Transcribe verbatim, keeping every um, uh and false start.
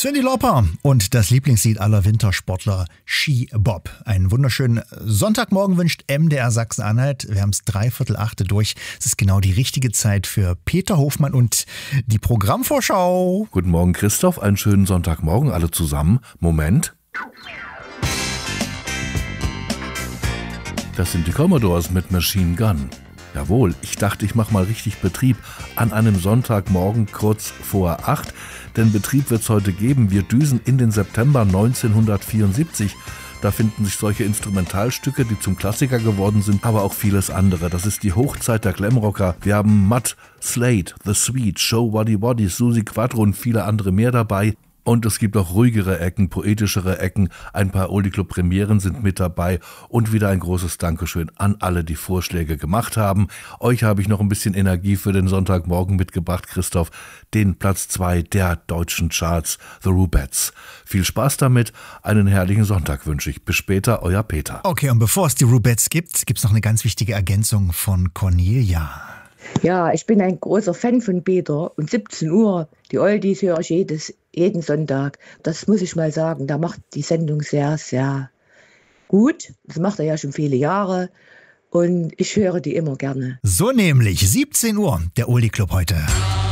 Cyndi Lauper und das Lieblingslied aller Wintersportler, Ski Bob. Einen wunderschönen Sonntagmorgen wünscht M D R Sachsen-Anhalt. Wir haben es dreiviertel achte durch. Es ist genau die richtige Zeit für Peter Hofmann und die Programmvorschau. Guten Morgen, Christoph. Einen schönen Sonntagmorgen alle zusammen. Moment. Das sind die Commodores mit Machine Gun. Jawohl, ich dachte, ich mache mal richtig Betrieb an einem Sonntagmorgen kurz vor acht. Denn Betrieb wird es heute geben. Wir düsen in den September neunzehnhundertvierundsiebzig. Da finden sich solche Instrumentalstücke, die zum Klassiker geworden sind, aber auch vieles andere. Das ist die Hochzeit der Glamrocker. Wir haben Mutt, Slade, The Sweet, Show Waddy Waddy, Suzi Quattro und viele andere mehr dabei. Und es gibt auch ruhigere Ecken, poetischere Ecken. Ein paar Oldie Club Premieren sind mit dabei. Und wieder ein großes Dankeschön an alle, die Vorschläge gemacht haben. Euch habe ich noch ein bisschen Energie für den Sonntagmorgen mitgebracht, Christoph. Den Platz zwei der deutschen Charts, The Rubettes. Viel Spaß damit. Einen herrlichen Sonntag wünsche ich. Bis später, euer Peter. Okay, und bevor es die Rubettes gibt, gibt es noch eine ganz wichtige Ergänzung von Cornelia. Ja, ich bin ein großer Fan von Peter. Und siebzehn Uhr, die Oldies höre ich jedes, jeden Sonntag. Das muss ich mal sagen, da macht die Sendung sehr, sehr gut. Das macht er ja schon viele Jahre. Und ich höre die immer gerne. So nämlich, siebzehn Uhr, der Oldie Club heute.